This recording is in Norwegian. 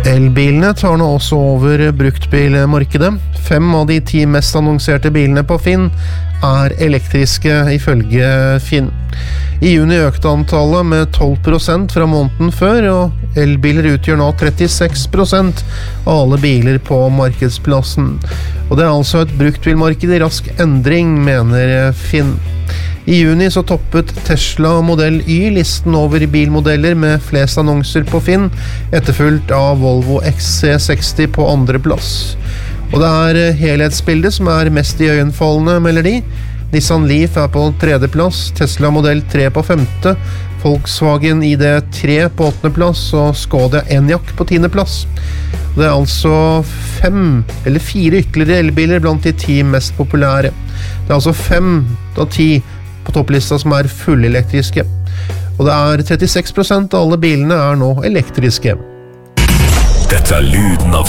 Elbilene tar nå også over bruktbilmarkedet. 5 av de 10 mest annonserte bilene på Finn er elektriske ifølge Finn. I juni økte antallet med 12% fra måneden før, og elbiler utgjør nå 36% av alle biler på markedsplassen. Og det er altså et bruktbilmarked i rask endring, mener Finn. I juni så toppet Tesla Model Y listen over bilmodeller med flest annonser på Finn, etterfulgt av Volvo XC60 på andre plass. Og det er helhetsbildet som er mest i øyenfallende, melder de. Nissan Leaf er på 3. plass, Tesla Model 3 på 5., Volkswagen ID3 på 8. plass og Skoda Enyaq på 10. plass. Det er altså 4 ytterligere elbiler blant de 10 mest populære. Det er altså 5 av 10 på topplista som er fullelektriske. Og det er 36% av alle bilene er nå elektriske. Dette er lyden av